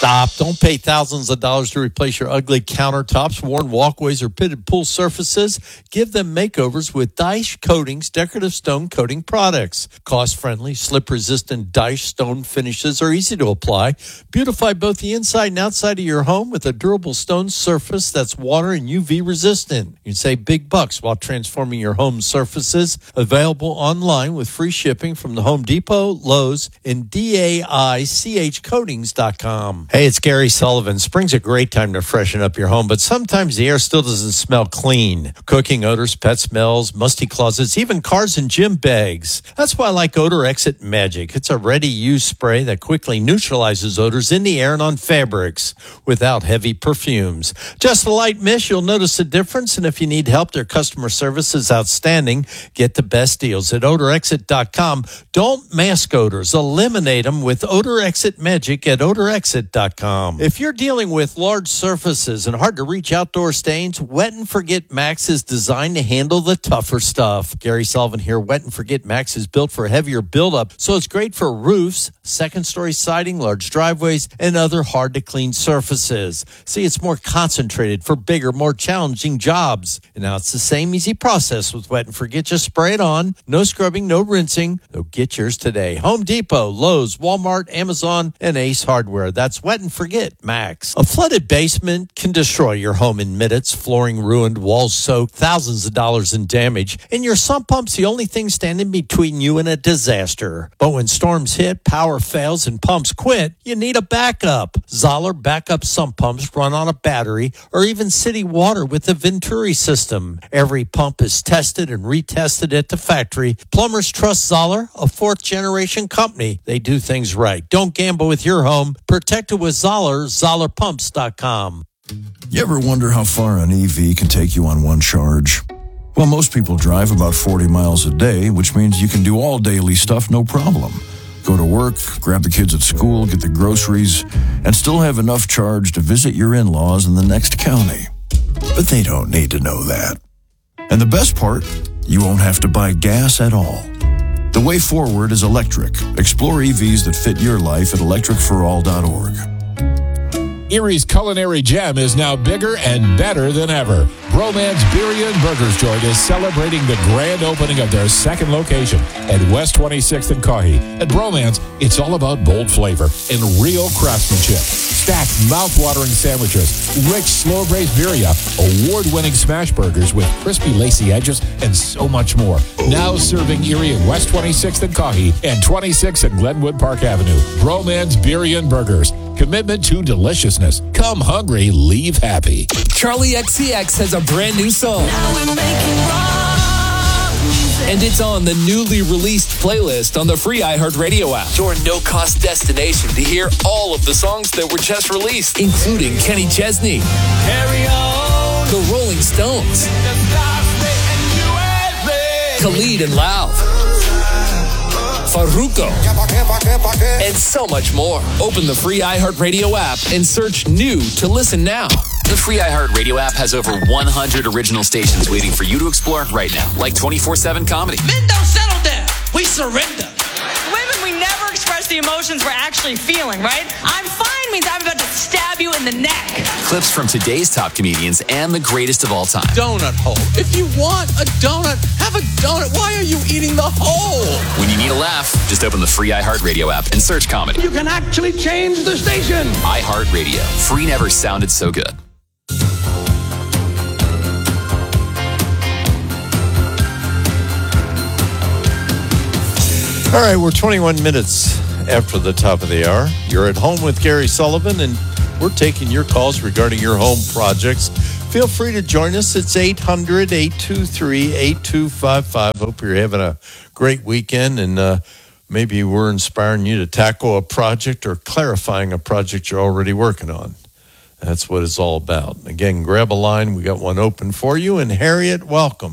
Stop. Don't pay thousands of dollars to replace your ugly countertops, worn walkways, or pitted pool surfaces. Give them makeovers with Daesh Coatings decorative stone coating products. Cost-friendly, slip-resistant Daesh stone finishes are easy to apply. Beautify both the inside and outside of your home with a durable stone surface that's water and UV resistant. You can save big bucks while transforming your home surfaces. Available online with free shipping from the Home Depot, Lowe's, and DAICHcoatings.com. Hey, it's Gary Sullivan. Spring's a great time to freshen up your home, but sometimes the air still doesn't smell clean. Cooking odors, pet smells, musty closets, even cars and gym bags. That's why I like Odor Exit Magic. It's a ready-use spray that quickly neutralizes odors in the air and on fabrics without heavy perfumes. Just a light mist, you'll notice a difference, and if you need help, their customer service is outstanding. Get the best deals at odorexit.com. Don't mask odors. Eliminate them with Odor Exit Magic at odorexit.com. If you're dealing with large surfaces and hard-to-reach outdoor stains, Wet and Forget Max is designed to handle the tougher stuff. Gary Sullivan here. Wet and Forget Max is built for heavier buildup, so it's great for roofs, second-story siding, large driveways, and other hard-to-clean surfaces. See, it's more concentrated for bigger, more challenging jobs. And now it's the same easy process with Wet and Forget. Just spray it on. No scrubbing, no rinsing. So get yours today. Home Depot, Lowe's, Walmart, Amazon, and Ace Hardware. That's Wet and Forget Max. A flooded basement can destroy your home in minutes. Flooring ruined, walls soaked, thousands of dollars in damage. And your sump pump's the only thing standing between you and a disaster. But when storms hit, power fails, and pumps quit, you need a backup. Zoller backup sump pumps run on a battery or even city water with the Venturi system. Every pump is tested and retested at the factory. Plumbers trust Zoller, a fourth-generation company. They do things right. Don't gamble with your home. Protect it with Zoller, ZollerPumps.com. You ever wonder how far an EV can take you on one charge? Well, most people drive about 40 miles a day, which means you can do all daily stuff no problem. Go to work, grab the kids at school, get the groceries, and still have enough charge to visit your in-laws in the next county. But they don't need to know that. And the best part, you won't have to buy gas at all. The way forward is electric. Explore EVs that fit your life at electricforall.org. Erie's culinary gem is now bigger and better than ever. Bromance Birria and Burgers Joint is celebrating the grand opening of their second location at West 26th and Caughey. At Bromance, it's all about bold flavor and real craftsmanship. Stacked, mouth-watering sandwiches, rich, slow-braised birria, award-winning smash burgers with crispy, lacy edges, and so much more. Now serving Erie at West 26th and Caughey and 26th at Glenwood Park Avenue. Bromance Birria and Burgers. Commitment to deliciousness. Come hungry, leave happy. Charlie XCX has a brand new song. And it's on the newly released playlist on the free iHeartRadio app. Your no-cost destination to hear all of the songs that were just released, including Kenny Chesney, Carry On, The Rolling Stones, Khalid and Lauv, Farruko, and so much more. Open the free iHeartRadio app and search New to listen now. The free iHeartRadio app has over 100 original stations waiting for you to explore right now, like 24/7 comedy. Men don't settle down. We surrender. Women, we never express the emotions we're actually feeling, right? I'm fine means I'm about to stab you in the neck. Clips from today's top comedians and the greatest of all time. Donut hole. If you want a donut, have a donut. Why are you eating the hole? When you need a laugh, just open the free iHeartRadio app and search comedy. You can actually change the station. iHeartRadio. Free never sounded so good. All right, we're 21 minutes after the top of the hour. You're at home with Gary Sullivan, and we're taking your calls regarding your home projects. Feel free to join us. It's 800-823-8255. Hope you're having a great weekend, and maybe we're inspiring you to tackle a project or clarifying a project you're already working on. That's what it's all about. Again, grab a line. We got one open for you. And Harriet, welcome.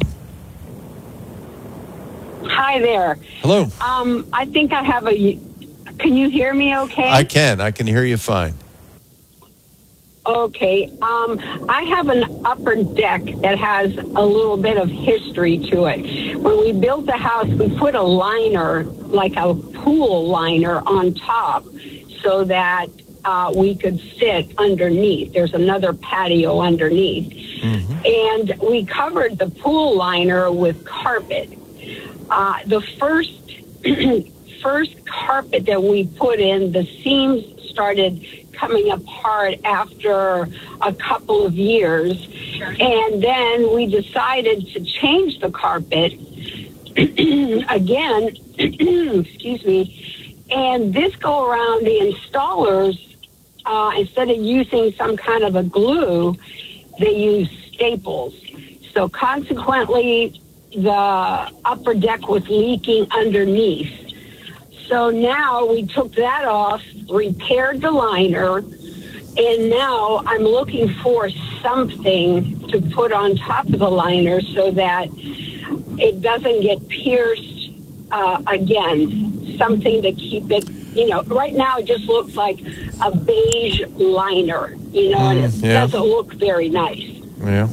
Hi there. Hello. I think I have can you hear me okay? I can hear you fine. Okay. I have an upper deck that has a little bit of history to it. When we built the house, we put a liner, like a pool liner, on top so that we could sit underneath. There's another patio underneath. Mm-hmm. And we covered the pool liner with carpet. The first carpet that we put in, the seams started coming apart after a couple of years. Sure. And then we decided to change the carpet again, excuse me. And this go around, the installers, instead of using some kind of a glue, they use staples. So consequently, the upper deck was leaking underneath. So now we took that off, repaired the liner, and now I'm looking for something to put on top of the liner so that it doesn't get pierced again. Something to keep it, right now it just looks like a beige liner, and it doesn't look very nice. Yeah.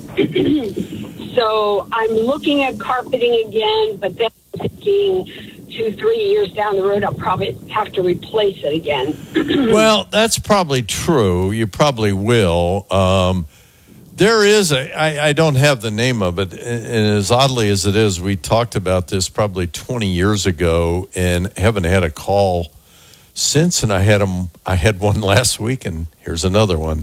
So I'm looking at carpeting again, but then thinking 2-3 years down the road, I'll probably have to replace it again. Well, that's probably true. You probably will. There is I don't have the name of it, and as oddly as it is, we talked about this probably 20 years ago and haven't had a call since, and I had one last week, and here's another one.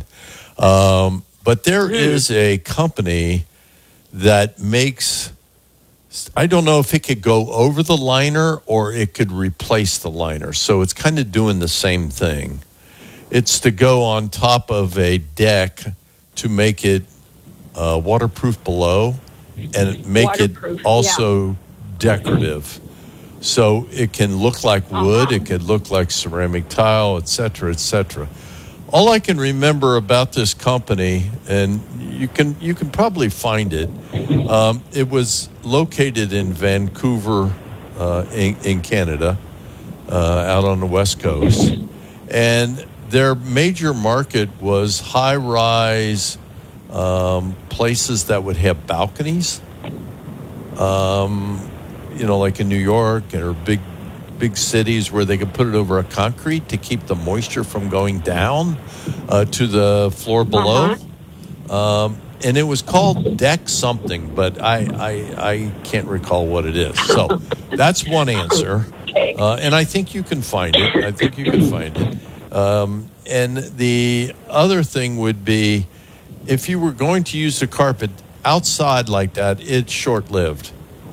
But there is a company that makes, I don't know if it could go over the liner or it could replace the liner. So it's kind of doing the same thing. It's to go on top of a deck to make it waterproof below and make it also decorative. So it can look like wood, it could look like ceramic tile, et cetera, et cetera. All I can remember about this company, and you can probably find it, it was located in Vancouver, in Canada, out on the West Coast. And their major market was high-rise places that would have balconies, like in New York or big cities where they could put it over a concrete to keep the moisture from going down to the floor below. And it was called Deck something, but I can't recall what it is. So that's one answer. And I think you can find it. And the other thing would be, if you were going to use the carpet outside like that, it's short-lived.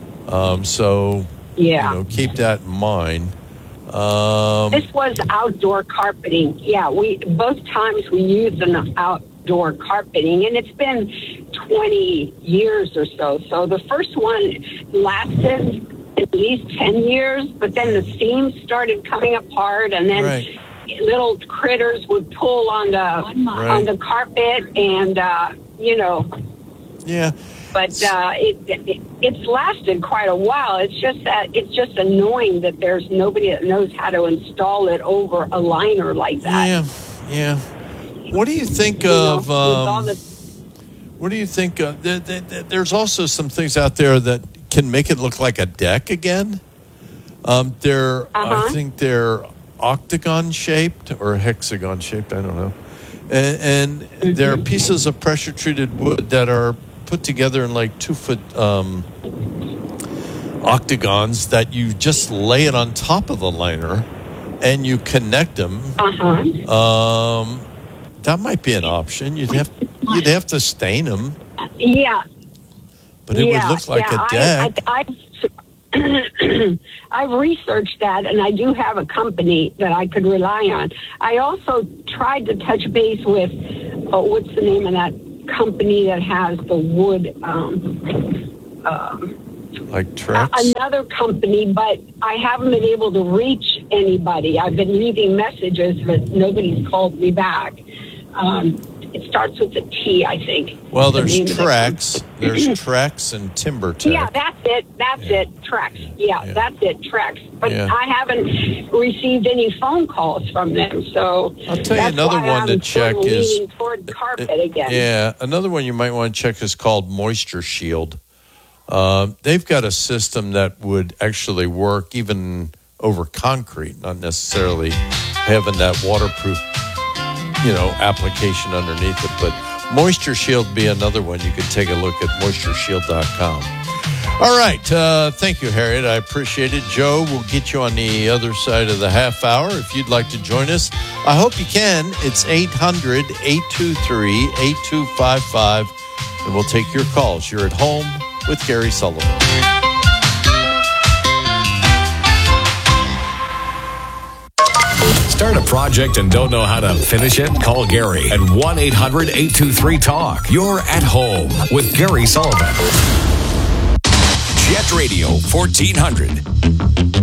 Keep that in mind. This was outdoor carpeting. Yeah, both times we used an outdoor carpeting, and it's been 20 years or so. So the first one lasted at least 10 years, but then the seams started coming apart, and then little critters would pull on the carpet, and Yeah. But it's lasted quite a while. It's just annoying that there's nobody that knows how to install it over a liner like that. Yeah. What do you think of? What do you think? There's also some things out there that can make it look like a deck again. I think they're octagon shaped or hexagon shaped. I don't know. And there are pieces of pressure treated wood that are put together in like 2-foot octagons that you just lay it on top of the liner and you connect them. That might be an option. You'd have to stain them. Yeah. But it would look like a deck. I've researched that, and I do have a company that I could rely on. I also tried to touch base with, what's the name of that company that has the wood? Like Trex? Another company, but I haven't been able to reach anybody. I've been leaving messages, but nobody's called me back. It starts with a T, I think. Well, there's Trex. There's Trex and TimberTech. Yeah, that's it. Trex. Yeah, that's it. Trex. But I haven't received any phone calls from them. So I'll tell you another one to check is leaning toward carpet again. Yeah, another one you might want to check is called Moisture Shield. They've got a system that would actually work even over concrete, not necessarily having that waterproof application underneath it. But Moisture Shield be another one. You can take a look at moistureshield.com. All right. Thank you, Harriet. I appreciate it. Joe, we'll get you on the other side of the half hour if you'd like to join us. I hope you can. It's 800-823-8255, and we'll take your calls. You're at home with Gary Sullivan. Start a project and don't know how to finish it? Call Gary at 1-800-823-TALK. You're at home with Gary Sullivan. Jet Radio 1400.